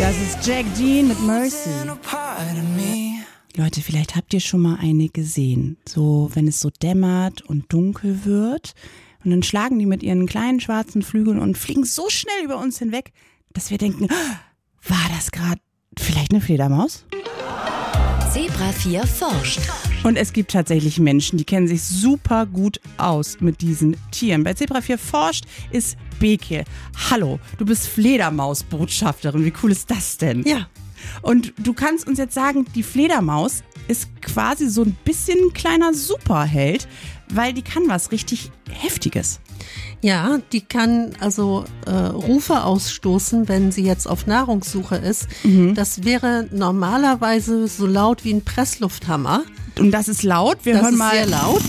Das ist Jack Dean mit Mercy. Leute, vielleicht habt ihr schon mal eine gesehen. So, wenn es so dämmert und dunkel wird. Und dann schlagen die mit ihren kleinen schwarzen Flügeln und fliegen so schnell über uns hinweg, dass wir denken, war das gerade vielleicht eine Fledermaus? Zebra 4 forscht. Und es gibt tatsächlich Menschen, die kennen sich super gut aus mit diesen Tieren. Bei Zebra 4 forscht ist Beke. Hallo, du bist Fledermaus-Botschafterin. Wie cool ist das denn? Ja. Und du kannst uns jetzt sagen, die Fledermaus ist quasi so ein bisschen ein kleiner Superheld, weil die kann was richtig Heftiges. Ja, die kann also Rufe ausstoßen, wenn sie jetzt auf Nahrungssuche ist. Das wäre normalerweise so laut wie ein Presslufthammer. Und das ist laut. Wir hören mal. Das ist sehr laut.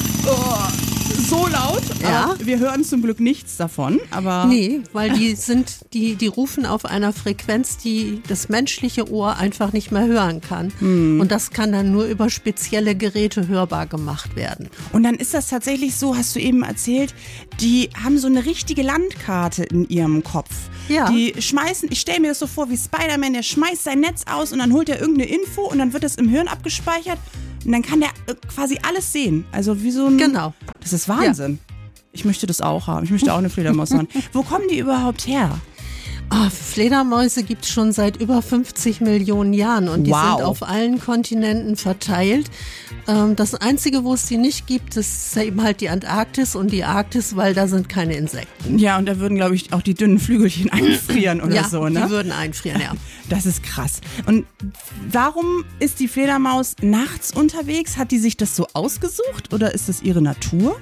So laut, Ja. aber wir hören zum Glück nichts davon. Aber Nee, weil die rufen auf einer Frequenz, die das menschliche Ohr einfach nicht mehr hören kann. Und das kann dann nur über spezielle Geräte hörbar gemacht werden. Und dann ist das tatsächlich so, hast du eben erzählt, die haben so eine richtige Landkarte in ihrem Kopf. Ja. Die schmeißen, ich stelle mir das so vor wie Spider-Man, der schmeißt sein Netz aus und dann holt er irgendeine Info und dann wird das im Hirn abgespeichert und dann kann der quasi alles sehen. Also wie so ein... Genau. Das ist Wahnsinn. Ich möchte das auch haben. Ich möchte auch eine Fledermaus haben. Wo kommen die überhaupt her? Fledermäuse gibt es schon seit über 50 Millionen Jahren und die Wow. sind auf allen Kontinenten verteilt. Das Einzige, wo es die nicht gibt, ist eben halt die Antarktis und die Arktis, weil da sind keine Insekten. Ja, und da würden, glaube ich, auch die dünnen Flügelchen einfrieren oder ja, so, ne? die würden einfrieren, ja. Das ist krass. Und warum ist die Fledermaus nachts unterwegs? Hat die sich das so ausgesucht oder ist das ihre Natur?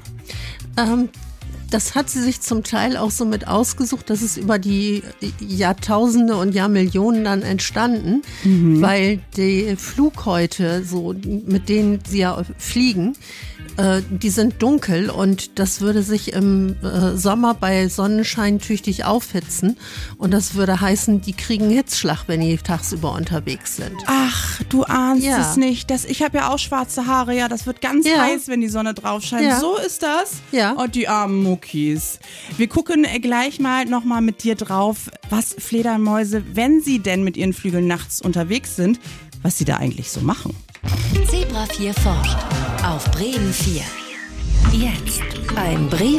Das hat sie sich zum Teil auch so mit ausgesucht. Das ist über die Jahrtausende und Jahrmillionen dann entstanden, weil die Flughäute, so mit denen sie ja fliegen, die sind dunkel und das würde sich im Sommer bei Sonnenschein tüchtig aufhitzen und das würde heißen, die kriegen Hitzschlag, wenn die tagsüber unterwegs sind. Ach, du ahnst Ja. es nicht. Ich habe ja auch schwarze Haare, ja, das wird ganz Ja. heiß, wenn die Sonne drauf scheint. Ja. So ist das. Ja. Und die armen Muckis. Wir gucken gleich mal nochmal mit dir drauf, was Fledermäuse, wenn sie denn mit ihren Flügeln nachts unterwegs sind, was sie da eigentlich so machen. Zebra 4 forscht. Auf Bremen 4. Jetzt ein Bremen